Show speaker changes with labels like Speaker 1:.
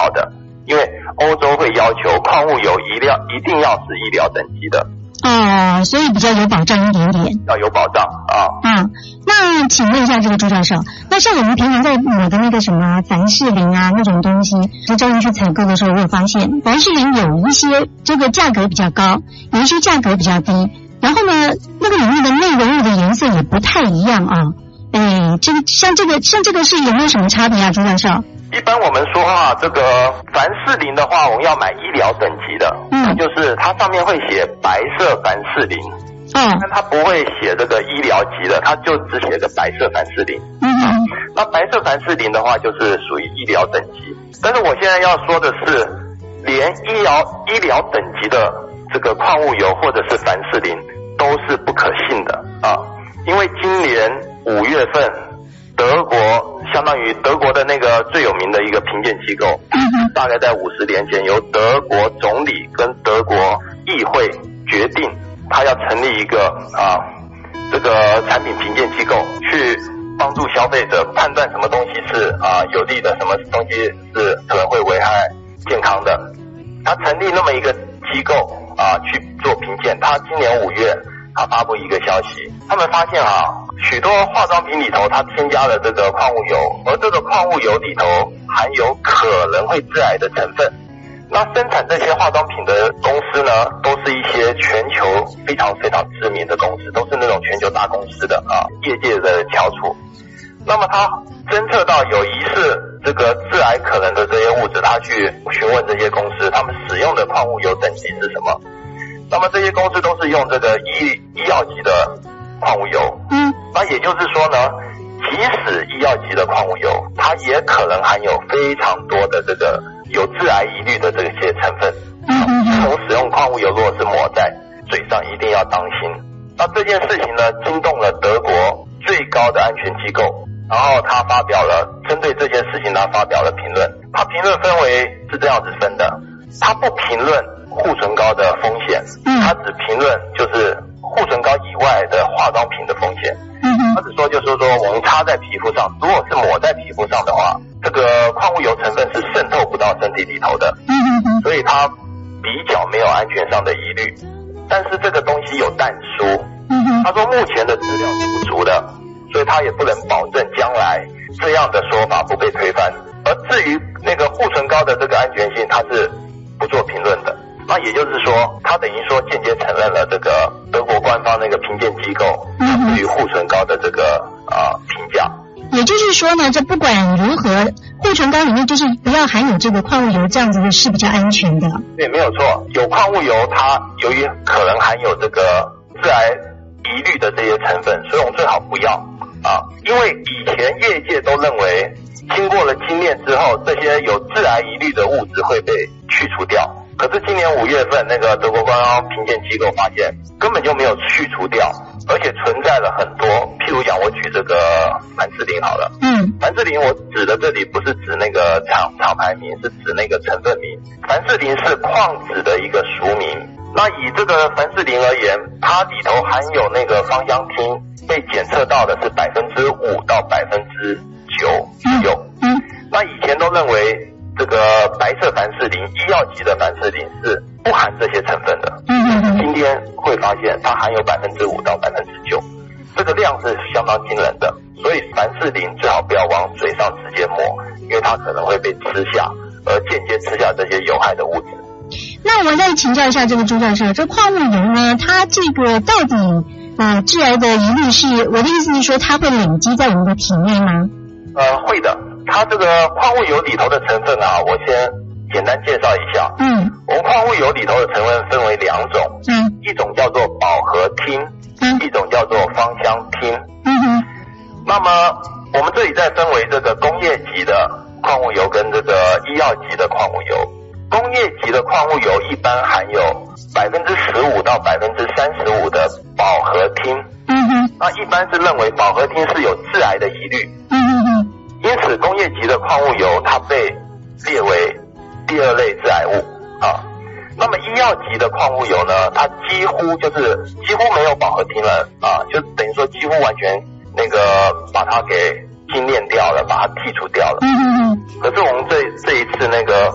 Speaker 1: 高的，因为欧洲会要求矿物油一定要是医疗等级的。
Speaker 2: 所以比较有保障一点点。
Speaker 1: 要有保障啊。
Speaker 2: 那请问一下这个朱教授，那像我们平常在买的那个什么凡士林啊那种东西，就专门去采购的时候，我有发现凡士林有一些这个价格比较高，有一些价格比较低，然后呢，那个里面的内容物的颜色也不太一样啊。这个像这个是有没有什么差别啊，朱教授？
Speaker 1: 一般我们说这个凡士林的话，我们要买医疗等级的，就是它上面会写白色凡士林，但它不会写这个医疗级的，它就只写个白色凡士林。那白色凡士林的话，就是属于医疗等级。但是我现在要说的是，连医疗等级的这个矿物油或者是凡士林都是不可信的啊，因为今年5月份。德国相当于德国的那个最有名的一个评鉴机构，大概在50年前由德国总理跟德国议会决定，他要成立一个这个产品评鉴机构，去帮助消费者判断什么东西是有利的，什么东西是可能会危害健康的。他成立那么一个机构去做评鉴，他今年5月他发布一个消息，他们发现许多化妆品里头它添加了这个矿物油，而这个矿物油里头含有可能会致癌的成分。那生产这些化妆品的公司呢，都是一些全球非常非常知名的公司，都是那种全球大公司的业界的翘楚。那么他侦测到有疑似这个致癌可能的这些物质，他去询问这些公司，他们使用的矿物油等级是什么？那么这些公司都是用这个医药级的矿物油。那也就是说呢，即使医药级的矿物油，它也可能含有非常多的这个有致癌疑虑的这些成分。从使用矿物油如果是抹在嘴上，一定要当心。那这件事情呢，惊动了德国最高的安全机构，然后他发表了针对这件事情，他发表了评论。他评论分为是这样子分的，他不评论护唇膏的风险，他只评论就是护唇膏以外的化妆品的风险。他只说就是说我们擦在皮肤上，如果是抹在皮肤上的话，这个矿物油成分是渗透不到身体里头的，所以它比较没有安全上的疑虑。但是这个东西有但书，他说目前的资料是不足的，所以他也不能保证将来这样的说法不被推翻。而至于那个护唇膏的这个安全性，他是不做评论的。那也就是说，他等于说间接承认了这个德国官方那个评鉴机构对于护唇膏的这个评价。
Speaker 2: 也就是说呢，这不管如何，护唇膏里面就是不要含有这个矿物油，这样子是比较安全的。
Speaker 1: 对，没有错。有矿物油，它由于可能含有这个致癌疑虑的这些成分，所以我们最好不要因为以前业界都认为，经过了精炼之后，这些有致癌疑虑的物质会被去除掉。可是今年5月份，那个德国官方评鉴机构发现根本就没有去除掉，而且存在了很多，譬如讲我举这个凡士林好了，凡士林我指的这里不是指那个厂牌名，是指那个成分名。凡士林是矿脂的一个俗名。那以这个凡士林而言，它里头含有那个芳香烃，被检测到的是5%到9%左右。那以前都认为这个白色凡士林，医药级的凡士林是不含这些成分的。今天会发现它含有5%到9%，这个量是相当惊人的。所以凡士林最好不要往嘴上直接抹，因为它可能会被吃下，而间接吃下这些有害的物质。
Speaker 2: 那我再请教一下这个朱教授，这矿物油呢，它这个到底致癌的疑虑是，我的意思是说，它会累积在我们的体内吗？
Speaker 1: 会的。它这个矿物油里头的成分我先简单介绍一下。我们矿物油里头的成分分为2种，一种叫做饱和烃，一种叫做芳香烃。那么我们这里再分为这个工业级的矿物油跟这个医药级的矿物油。工业级的矿物油一般含有15%到35%的饱和烃。那一般是认为饱和烃是有致癌的疑虑。因此工业级的矿物油它被列为第2类致癌物那么医药级的矿物油呢，它几乎没有饱和烃了就等于说几乎完全那个把它给精炼掉了，把它剔除掉了。可是我们这一次那个